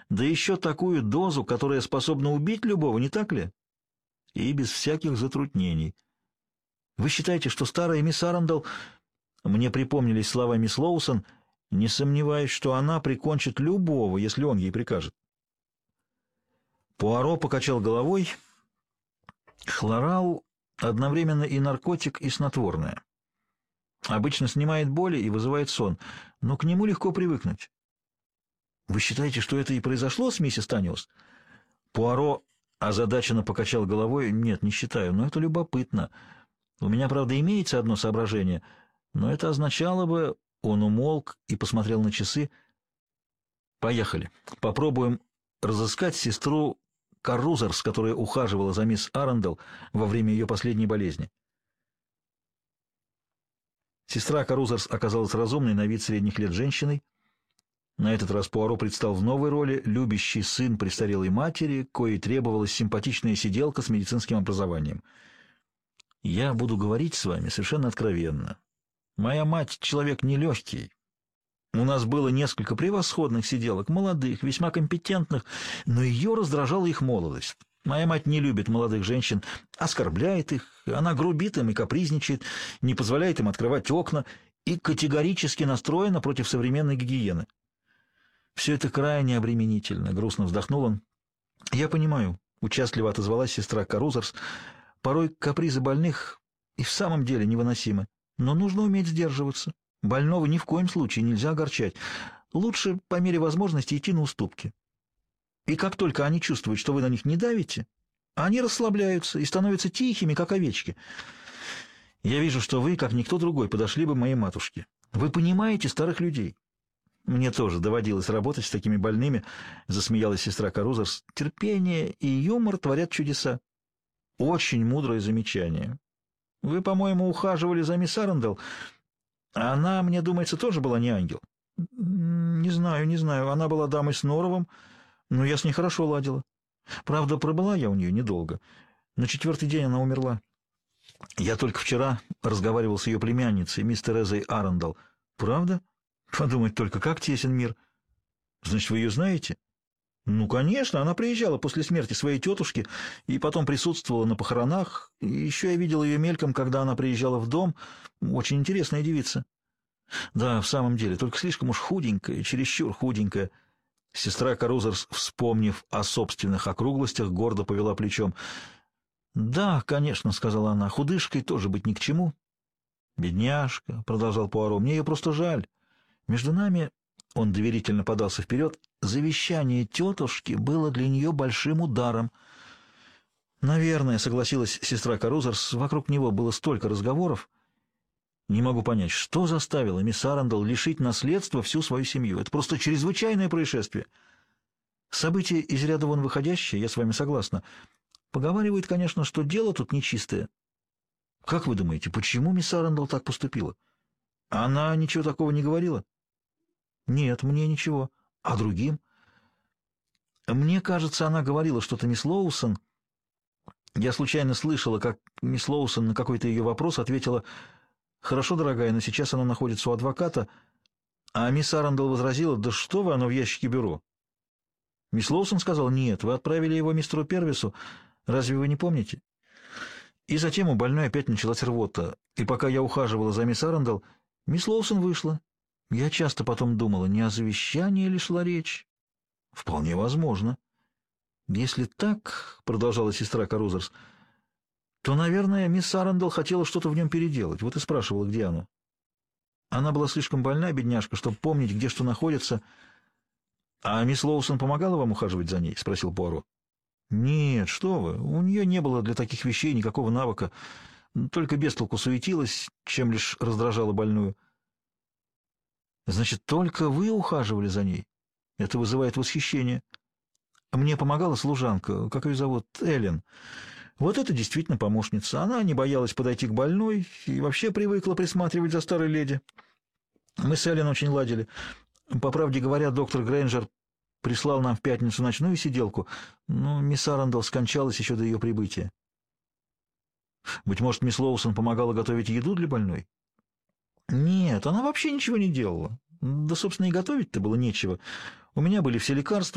Да еще такую дозу, которая способна убить любого, не так ли? И без всяких затруднений. Вы считаете, что старая мисс Арандел... Мне припомнились слова мисс Лоусон, не сомневаюсь, что она прикончит любого, если он ей прикажет. Пуаро покачал головой. Хлорал одновременно и наркотик, и снотворное. Обычно снимает боли и вызывает сон, но к нему легко привыкнуть. Вы считаете, что это и произошло с миссис Таниус? Пуаро озадаченно покачал головой. Нет, не считаю, но это любопытно. У меня, правда, имеется одно соображение, но это означало бы... Он умолк и посмотрел на часы. Поехали. Попробуем разыскать сестру Каррузерс, которая ухаживала за мисс Арандел во время ее последней болезни. Сестра Каррузерс оказалась разумной, на вид средних лет женщиной. На этот раз Пуаро предстал в новой роли, любящий сын престарелой матери, коей требовалась симпатичная сиделка с медицинским образованием. «Я буду говорить с вами совершенно откровенно. Моя мать — человек нелегкий. У нас было несколько превосходных сиделок, молодых, весьма компетентных, но ее раздражала их молодость. Моя мать не любит молодых женщин, оскорбляет их, она грубит им и капризничает, не позволяет им открывать окна и категорически настроена против современной гигиены. Все это крайне обременительно», — грустно вздохнул он. «Я понимаю», — участливо отозвалась сестра Каррузерс, — «порой капризы больных и в самом деле невыносимы. Но нужно уметь сдерживаться. Больного ни в коем случае нельзя огорчать. Лучше, по мере возможности, идти на уступки. И как только они чувствуют, что вы на них не давите, они расслабляются и становятся тихими, как овечки. Я вижу, что вы, как никто другой, подошли бы моей матушке. Вы понимаете старых людей». «Мне тоже доводилось работать с такими больными», — засмеялась сестра Каррузерс. «Терпение и юмор творят чудеса». «Очень мудрое замечание. Вы, по-моему, ухаживали за мисс Арандел. Она, мне думается, тоже была не ангел». Не знаю. Она была дамой с норовом, но я с ней хорошо ладила. Правда, пробыла я у нее недолго. На 4-й день она умерла. Я только вчера разговаривал с ее племянницей, мисс Терезой Арандел. Правда? Подумать только, как тесен мир. Значит, вы ее знаете? Ну, конечно, она приезжала после смерти своей тетушки и потом присутствовала на похоронах. И еще я видел ее мельком, когда она приезжала в дом. Очень интересная девица. Да, в самом деле, только слишком уж худенькая, чересчур худенькая. Сестра Каррузерс, вспомнив о собственных округлостях, гордо повела плечом. «Да, конечно», — сказала она, — «худышкой тоже быть ни к чему». «Бедняжка», — продолжал Пуаро, — «мне ее просто жаль. Между нами...» — он доверительно подался вперед. «Завещание тетушки было для нее большим ударом». «Наверное», — согласилась сестра Каррузерс, — «вокруг него было столько разговоров. Не могу понять, что заставило мисс Арандел лишить наследства всю свою семью. Это просто чрезвычайное происшествие. Событие из ряда вон выходящее, я с вами согласна. Поговаривают, конечно, что дело тут нечистое. Как вы думаете, почему мисс Арандел так поступила? Она ничего такого не говорила?» «Нет, мне ничего. А другим?» «Мне кажется, она говорила что-то мисс Лоусон. Я случайно слышала, как мисс Лоусон на какой-то ее вопрос ответила: «Хорошо, дорогая, но сейчас она находится у адвоката». А мисс Арандел возразила: «Да что вы, оно в ящике бюро». Мисс Лоусон сказала: «Нет, вы отправили его мистеру Первису. Разве вы не помните?» И затем у больной опять началась рвота. И пока я ухаживала за мисс Арандел, мисс Лоусон вышла. Я часто потом думала, не о завещании ли шла речь? Вполне возможно. Если так, — продолжала сестра Каррузерс, — то, наверное, мисс Арандел хотела что-то в нем переделать. Вот и спрашивала, где оно. Она была слишком больна, бедняжка, чтобы помнить, где что находится. — А мисс Лоусон помогала вам ухаживать за ней? — спросил Пуаро. — Нет, что вы, у нее не было для таких вещей никакого навыка. Только без толку суетилась, чем лишь раздражала больную. «Значит, только вы ухаживали за ней? Это вызывает восхищение. Мне помогала служанка, как ее зовут, Эллен. Вот это действительно помощница. Она не боялась подойти к больной и вообще привыкла присматривать за старой леди. Мы с Эллен очень ладили. По правде говоря, доктор Грейнджер прислал нам в пятницу ночную сиделку, но мисс Арандел скончалась еще до ее прибытия». «Быть может, мисс Лоусон помогала готовить еду для больной?» «Нет, она вообще ничего не делала. Да, собственно, и готовить-то было нечего. У меня были все лекарства,